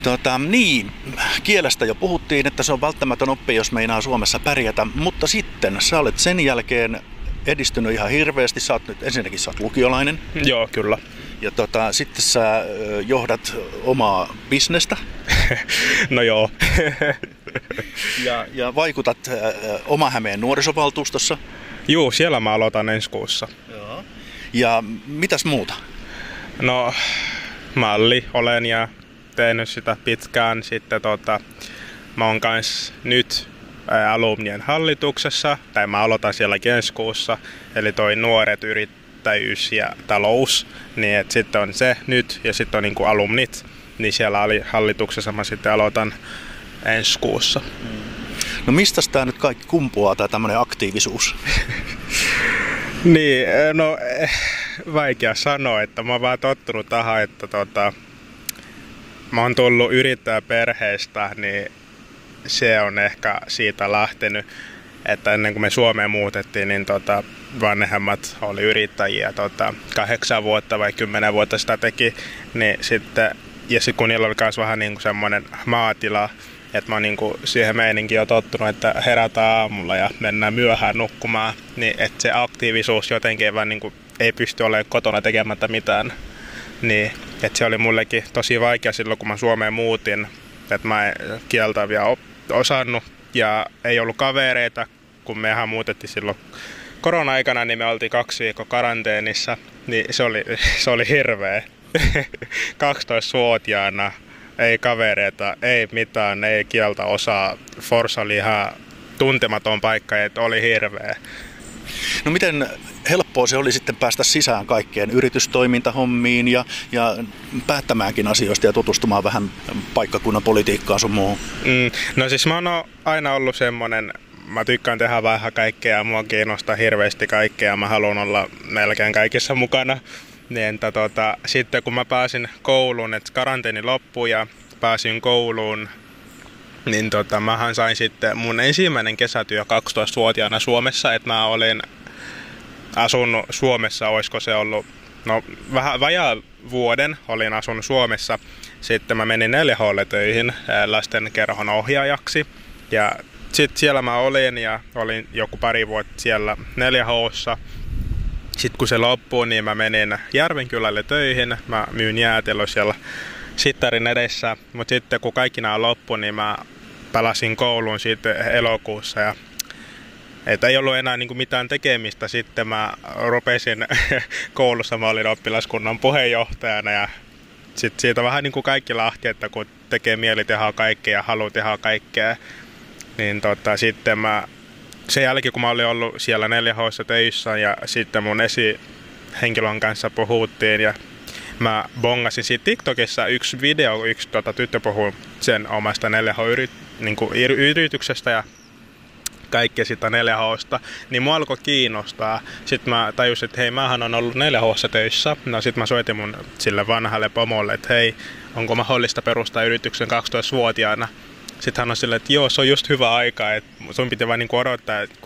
Niin, kielestä jo puhuttiin, että se on välttämätön oppi, jos meinaa Suomessa pärjätä, mutta sitten sä olet sen jälkeen edistynyt ihan hirveästi. Ensinnäkin sä oot lukiolainen. Joo, kyllä. Ja sitten sä johdat omaa bisnestä. No joo. ja vaikutat Oma-Hämeen nuorisovaltuustossa. Juu, siellä mä aloitan ensi kuussa. Joo. Ja mitäs muuta? No, malli olen ja tehnyt sitä pitkään. Sitten mä oon kans nyt alumnien hallituksessa, tai mä aloitan siellä ensi kuussa, eli toi nuoret yrittäjyys ja talous, niin et sitten on se nyt ja sitten on niinku alumnit, niin siellä hallituksessa mä sitten aloitan ensi kuussa. No mistäs tää nyt kaikki kumpuaa, tää tämmönen aktiivisuus? Niin, no vaikea sanoa, että mä oon vaan tottunut tähän, että mä oon tullut yrittäjäperheestä, niin se on ehkä siitä lähtenyt, että ennen kuin me Suomeen muutettiin, niin vanhemmat oli yrittäjiä, 8 vuotta vai 10 vuotta sitä teki, niin sitten, ja sitten kun niillä oli myös vähän niin kuin semmoinen maatila, että mä oon niin kuin siihen meininkin jo tottunut, että herätään aamulla ja mennään myöhään nukkumaan, niin että se aktiivisuus jotenkin vaan niin kuin ei pysty olemaan kotona tekemättä mitään. Niin, että se oli mullekin tosi vaikea silloin, kun mä Suomeen muutin, että mä en kieltä vielä osannut ja ei ollut kavereita, kun mehän muutettiin silloin korona-aikana, niin me oltiin 2 viikkoa karanteenissa, niin se oli hirveä. 12-vuotiaana, ei kavereita, ei mitään, ei kieltä osaa. Forssa oli ihan tuntematon paikka, että oli hirveä. No miten helppoa se oli sitten päästä sisään kaikkeen yritystoimintahommiin ja päättämäänkin asioista ja tutustumaan vähän paikkakunnan politiikkaan sun muuhun? No siis mä oon aina ollut semmonen, mä tykkään tehdä vähän kaikkea ja mua kiinnostaa hirveästi kaikkea ja mä haluan olla melkein kaikissa mukana. Niin, sitten kun mä pääsin kouluun, että karanteeni loppui ja pääsin kouluun, niin mähän sain sitten mun ensimmäinen kesätyö 12-vuotiaana Suomessa, että mä olin asunut Suomessa, olisiko se ollut, no vähän vajaa vuoden olin asunut Suomessa. Sitten mä menin 4H:lle töihin lastenkerhon ohjaajaksi ja sitten siellä mä olin ja olin joku pari vuotta siellä 4H:ssa. Sitten kun se loppui, niin mä menin Järvenkylälle töihin, mä myyn jäätelöä siellä Sittarin edessä, mutta sitten kun kaikki nämä loppui, niin mä palasin kouluun sitten elokuussa ja että ei ollut enää niinku mitään tekemistä. Sitten mä rupesin koulussa, mä olin oppilaskunnan puheenjohtajana ja sitten siitä vähän niin kuin kaikki lähti, että kun tekee mieli tehdä kaikkea ja haluaa tehdä kaikkea, niin sitten mä sen jälkeen kun mä olin ollut siellä 4H:ssa töissä ja sitten mun esihenkilön kanssa puhuttiin ja mä bongasin siitä TikTokissa yksi video, yksi tyttö puhui sen omasta 4H-yrityksestä ja kaikkea sitä 4H:sta, niin mua alkoi kiinnostaa. Sitten mä tajusin, että hei, mähän on ollut 4H:ssa töissä. No sit mä soitin mun sille vanhalle pomolle, että hei, onko mahdollista perustaa yrityksen 12-vuotiaana. Sitten hän on silleen, että joo, se on just hyvä aika, että sun piti vaan niinku odottaa, että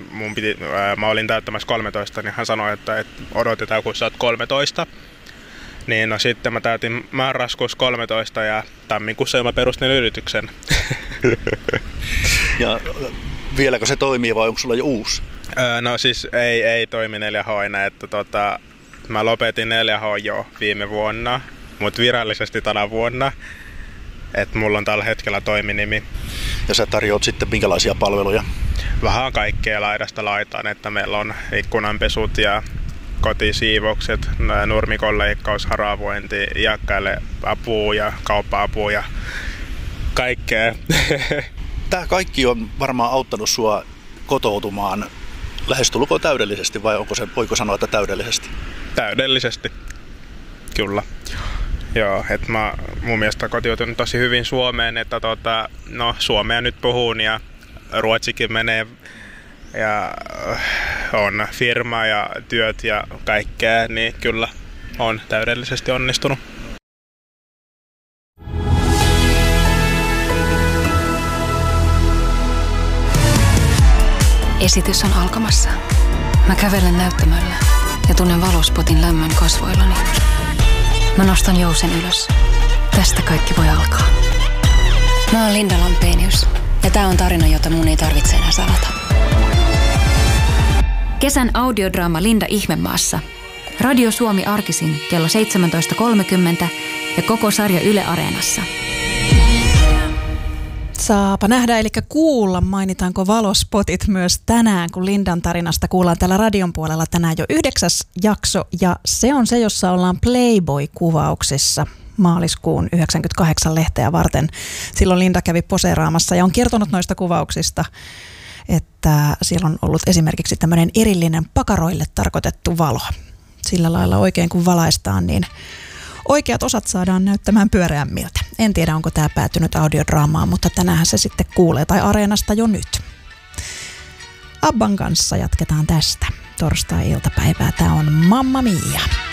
mä olin täyttämässä 13, niin hän sanoi, että odotetaan, kun sä oot 13. Niin no sitten mä täytin marraskuussa 13 ja tammikuussa mä perustin yrityksen. Ja vieläkö se toimii vai onko sulla jo uusi? No siis ei toimi 4H enää, että mä lopetin 4H jo viime vuonna, mutta virallisesti tänä vuonna. Että mulla on tällä hetkellä toiminimi. Ja sä tarjoat sitten minkälaisia palveluja? Vähän kaikkea laidasta laitaan, että meillä on ikkunanpesut ja kotisiivoukset, nurmikonleikkaus, haravointi, iäkkäille apua ja kauppa-apua ja kaikkea. Tämä kaikki on varmaan auttanut sua kotoutumaan lähestulkoon täydellisesti vai voiko sanoa, että täydellisesti? Täydellisesti, kyllä. Joo, että mun mielestä kotiutunut tosi hyvin Suomeen, että suomea nyt puhun ja ruotsikin menee ja on firma ja työt ja kaikkea, niin kyllä on täydellisesti onnistunut. Esitys on alkamassa. Mä kävelen näyttämöllä ja tunnen valospotin lämmön kasvoillani. Mä nostan jousen ylös. Tästä kaikki voi alkaa. oon Linda Lampenius. Ja tää on tarina, jota mun ei tarvitse enää salata. Kesän audiodraama Linda Ihmemaassa. Radio Suomi arkisin kello 17.30 ja koko sarja Yle Areenassa. Saapa nähdä, eli kuulla, mainitaanko valospotit myös tänään, kun Lindan tarinasta kuullaan täällä radion puolella tänään jo 9. jakso, ja se on se, jossa ollaan Playboy-kuvauksissa maaliskuun 98 lehteä varten. Silloin Linda kävi poseeraamassa ja on kertonut noista kuvauksista, että siellä on ollut esimerkiksi tämmöinen erillinen pakaroille tarkoitettu valo. Sillä lailla oikein kun valaistaan, niin oikeat osat saadaan näyttämään pyöreämmiltä. En tiedä, onko tämä päätynyt audiodraamaan, mutta tänään se sitten kuulee, tai Areenasta jo nyt. Abban kanssa jatketaan tästä torstai-iltapäivää. Tämä on Mamma Mia.